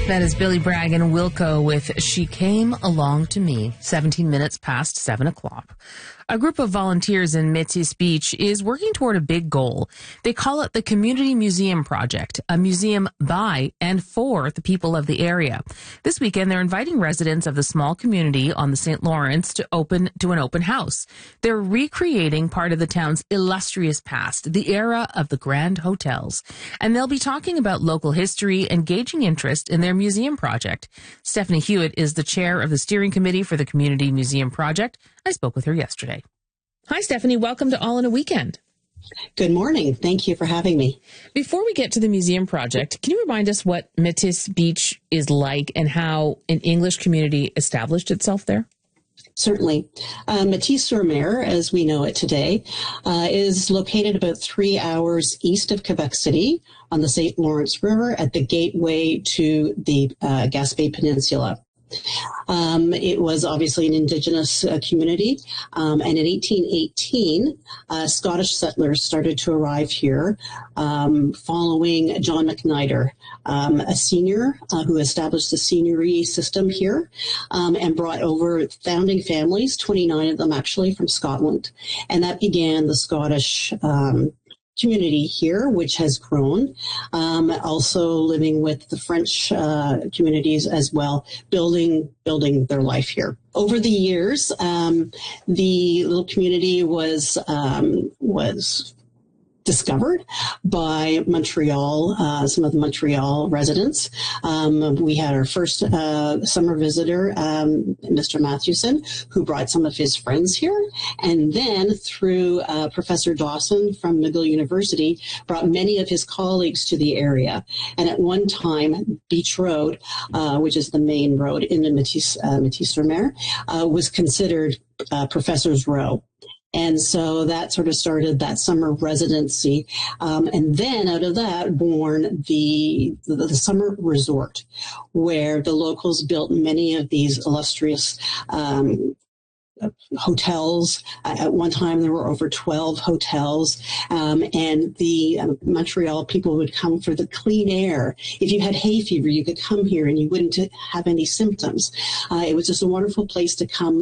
That is Billy Bragg and Wilco with She Came Along to Me, 17 minutes past 7 o'clock. A group of volunteers in Métis Beach is working toward a big goal. They call it the Community Museum Project, a museum by and for the people of the area. This weekend, they're inviting residents of the small community on the St. Lawrence to an open house. They're recreating part of the town's illustrious past, the era of the grand hotels. And they'll be talking about local history and gauging interest in their museum project. Stephanie Hewitt is the chair of the steering committee for the Community Museum Project. I spoke with her yesterday. Hi, Stephanie. Welcome to All in a Weekend. Good morning. Thank you for having me. Before we get to the museum project, can you remind us what Métis Beach is like and how an English community established itself there? Certainly. Métis-sur-Mer, as we know it today, is located about 3 hours east of Quebec City on the St. Lawrence River at the gateway to the Gaspé Peninsula. It was obviously an indigenous community, and in 1818, Scottish settlers started to arrive here following John McNider, a senior who established the seigneury system here and brought over founding families, 29 of them actually from Scotland, and that began the Scottish community here, which has grown, also living with the French communities as well, building their life here. Over the years, the little community was discovered by Montreal, some of the Montreal residents. We had our first summer visitor, Mr. Mathewson, who brought some of his friends here. And then through Professor Dawson from McGill University, brought many of his colleagues to the area. And at one time, Beach Road, which is the main road in the Métis-sur-Mer, was considered Professor's Row. And so that sort of started that summer residency. And then out of that born the summer resort, where the locals built many of these illustrious hotels. At one time, there were over 12 hotels, and the Montreal people would come for the clean air. If you had hay fever, you could come here and you wouldn't have any symptoms. It was just a wonderful place to come